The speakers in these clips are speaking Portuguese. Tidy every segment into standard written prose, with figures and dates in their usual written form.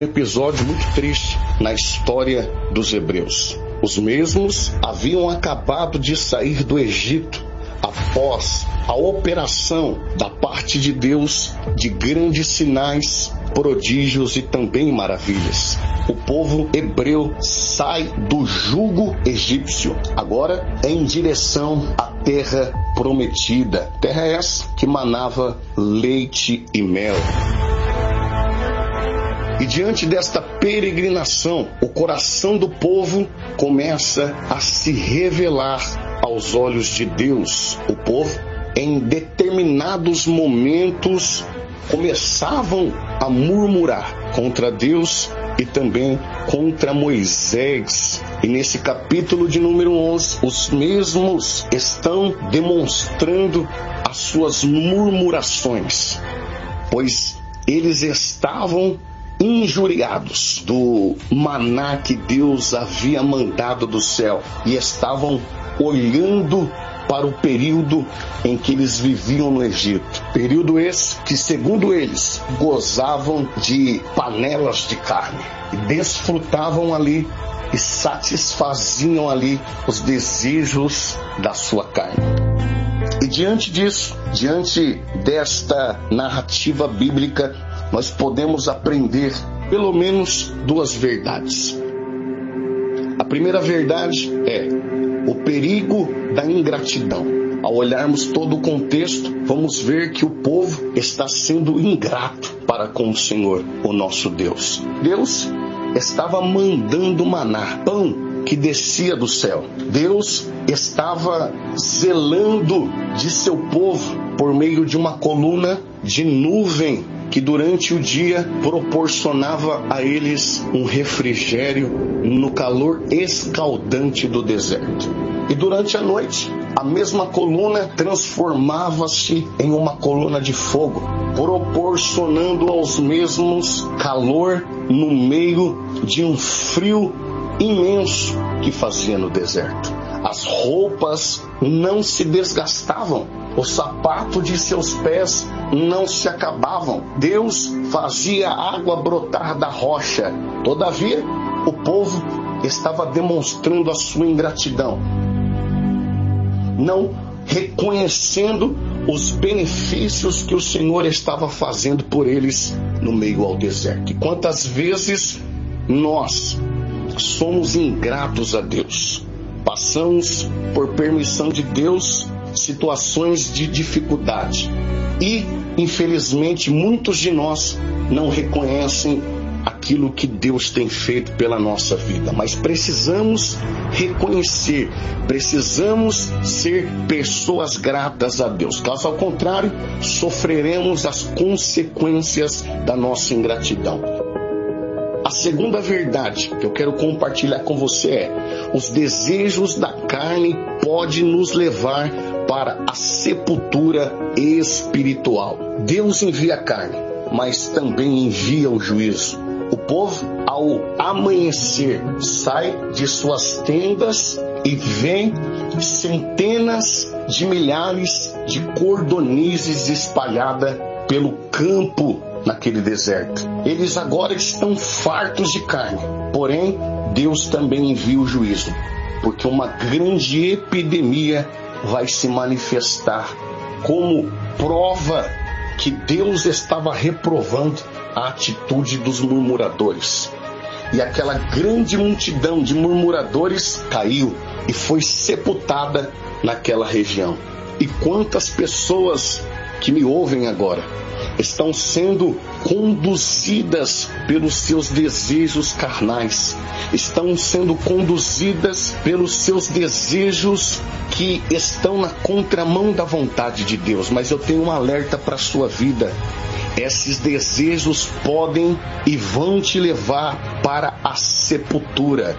Episódio muito triste na história dos hebreus. Os mesmos haviam acabado de sair do Egito após a operação da parte de Deus de grandes sinais, prodígios e também maravilhas. O povo hebreu sai do jugo egípcio, agora em direção à terra prometida. Terra essa que manava leite e mel. E diante desta peregrinação, o coração do povo começa a se revelar aos olhos de Deus. O povo, em determinados momentos, começavam a murmurar contra Deus e também contra Moisés. E nesse capítulo de número 11, os mesmos estão demonstrando as suas murmurações, pois eles estavam injuriados do maná que Deus havia mandado do céu e estavam olhando para o período em que eles viviam no Egito. Período esse que, segundo eles, gozavam de panelas de carne e desfrutavam ali e satisfaziam ali os desejos da sua carne. E diante disso, diante desta narrativa bíblica, nós podemos aprender pelo menos duas verdades. A primeira verdade é o perigo da ingratidão. Ao olharmos todo o contexto, vamos ver que o povo está sendo ingrato para com o Senhor, o nosso Deus. Deus estava mandando maná, pão que descia do céu. Deus estava zelando de seu povo por meio de uma coluna de nuvem que durante o dia proporcionava a eles um refrigério no calor escaldante do deserto. E durante a noite, a mesma coluna transformava-se em uma coluna de fogo, proporcionando aos mesmos calor no meio de um frio imenso que fazia no deserto. As roupas não se desgastavam, o sapato de seus pés não se acabavam. Deus fazia a água brotar da rocha. Todavia, o povo estava demonstrando a sua ingratidão, não reconhecendo os benefícios que o Senhor estava fazendo por eles no meio ao deserto. E quantas vezes nós somos ingratos a Deus? Passamos, por permissão de Deus, situações de dificuldade. E, infelizmente, muitos de nós não reconhecem aquilo que Deus tem feito pela nossa vida. Mas precisamos reconhecer, precisamos ser pessoas gratas a Deus. Caso ao contrário, sofreremos as consequências da nossa ingratidão. A segunda verdade que eu quero compartilhar com você é: os desejos da carne podem nos levar para a sepultura espiritual. Deus envia a carne, mas também envia o juízo. O povo, ao amanhecer, sai de suas tendas e vê centenas de milhares de cordonizes espalhadas pelo campo naquele deserto. Eles agora estão fartos de carne, porém Deus também envia o juízo, porque uma grande epidemia vai se manifestar como prova que Deus estava reprovando a atitude dos murmuradores. E aquela grande multidão de murmuradores caiu e foi sepultada naquela região. E quantas pessoas que me ouvem agora estão sendo conduzidas pelos seus desejos carnais, estão sendo conduzidas pelos seus desejos que estão na contramão da vontade de Deus. Mas eu tenho um alerta para a sua vida: esses desejos podem e vão te levar para a sepultura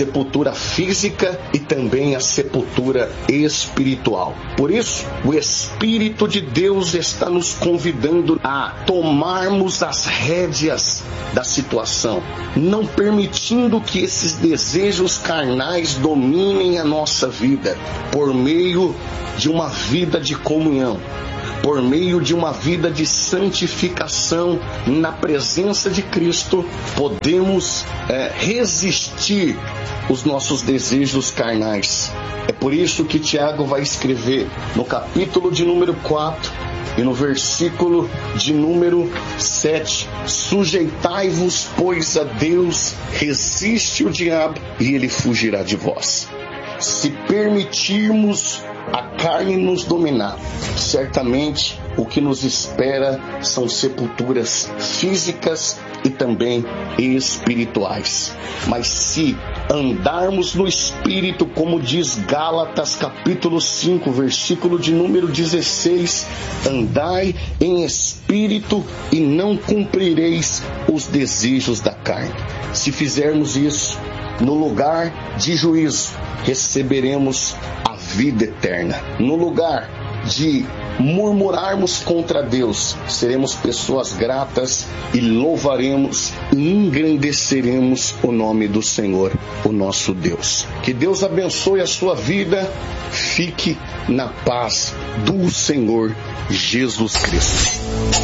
física e também a sepultura espiritual. Por isso, o Espírito de Deus está nos convidando a tomarmos as rédeas da situação, não permitindo que esses desejos carnais dominem a nossa vida, por meio de uma vida de comunhão, por meio de uma vida de santificação na presença de Cristo, podemos resistir os nossos desejos carnais. É por isso que Tiago vai escrever no capítulo de número 4 e no versículo de número 7: sujeitai-vos, pois, a Deus, resiste o diabo e ele fugirá de vós. Se permitirmos a carne nos dominar, certamente o que nos espera são sepulturas físicas e também espirituais. Mas se andarmos no Espírito, como diz Gálatas capítulo 5, versículo de número 16, andai em Espírito e não cumprireis os desejos da carne. Se fizermos isso, no lugar de juízo, receberemos a vida eterna. No lugar de murmurarmos contra Deus, seremos pessoas gratas e louvaremos e engrandeceremos o nome do Senhor, o nosso Deus. Que Deus abençoe a sua vida. Fique na paz do Senhor Jesus Cristo.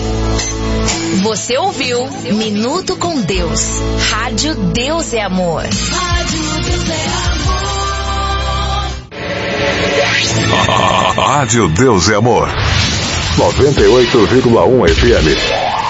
Você ouviu Minuto com Deus. Rádio Deus é Amor. Rádio Deus é Amor. Rádio Deus é Amor. 98,1 FM.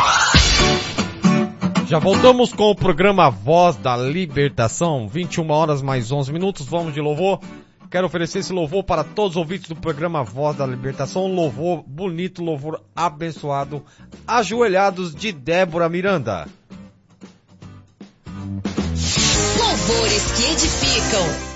Já voltamos com o programa Voz da Libertação. 21 horas mais 11 minutos. Vamos de louvor. Quero oferecer esse louvor para todos os ouvintes do programa Voz da Libertação. Um louvor bonito, louvor abençoado. Ajoelhados, de Débora Miranda. Louvores que edificam.